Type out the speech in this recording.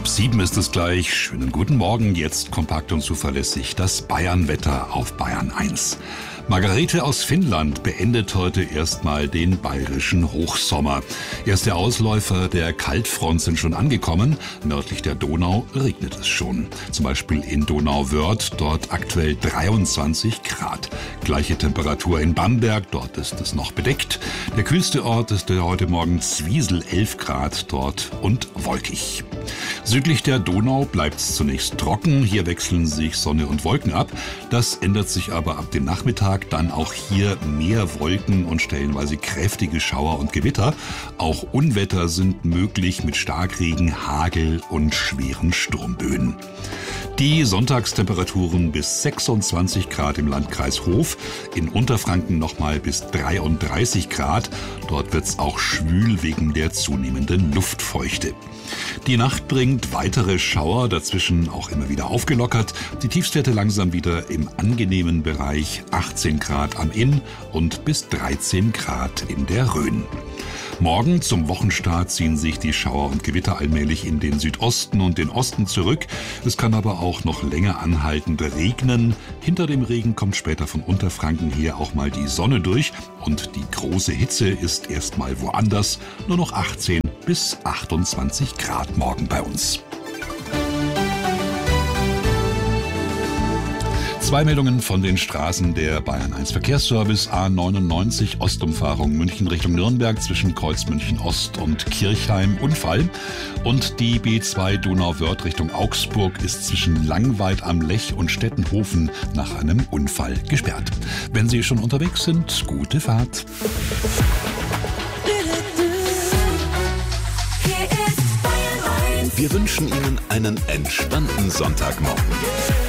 6:30 ist es gleich. Schönen guten Morgen. Jetzt kompakt und zuverlässig das Bayern-Wetter auf Bayern 1. Margarete aus Finnland beendet heute erstmal den bayerischen Hochsommer. Erste Ausläufer der Kaltfront sind schon angekommen. Nördlich der Donau regnet es schon. Zum Beispiel in Donauwörth, dort aktuell 23 Grad. Gleiche Temperatur in Bamberg, dort ist es noch bedeckt. Der kühlste Ort ist heute Morgen Zwiesel, 11 Grad dort und wolkig. Südlich der Donau bleibt es zunächst trocken. Hier wechseln sich Sonne und Wolken ab. Das ändert sich aber ab dem Nachmittag. Dann auch hier mehr Wolken und stellenweise kräftige Schauer und Gewitter. Auch Unwetter sind möglich mit Starkregen, Hagel und schweren Sturmböen. Die Sonntagstemperaturen bis 26 Grad im Landkreis Hof, in Unterfranken nochmal bis 33 Grad. Dort wird es auch schwül wegen der zunehmenden Luftfeuchte. Die Nacht bringt weitere Schauer, dazwischen auch immer wieder aufgelockert. Die Tiefstwerte langsam wieder im angenehmen Bereich, 18 Grad am Inn und bis 13 Grad in der Rhön. Morgen zum Wochenstart ziehen sich die Schauer und Gewitter allmählich in den Südosten und den Osten zurück. Es kann aber auch noch länger anhaltend regnen. Hinter dem Regen kommt später von Unterfranken her auch mal die Sonne durch. Und die große Hitze ist erstmal woanders. Nur noch 18 bis 28 Grad morgen bei uns. Zwei Meldungen von den Straßen der Bayern 1 Verkehrsservice. A99 Ostumfahrung München Richtung Nürnberg zwischen Kreuz München Ost und Kirchheim Unfall. Und die B2 Donauwörth Richtung Augsburg ist zwischen Langweid am Lech und Stettenhofen nach einem Unfall gesperrt. Wenn Sie schon unterwegs sind, gute Fahrt. Wir wünschen Ihnen einen entspannten Sonntagmorgen.